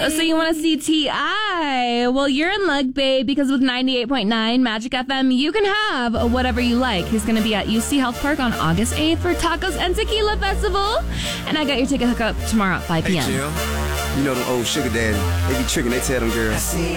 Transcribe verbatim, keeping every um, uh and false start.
So you want to see T I? Well, you're in luck, babe, because with ninety-eight point nine Magic F M, you can have whatever you like. He's going to be at U C Health Park on August eighth for Tacos and Tequila Festival. And I got your ticket hookup tomorrow at five p.m. Hey, Jill, you know them old sugar daddy. They be tricking, they tell them girls,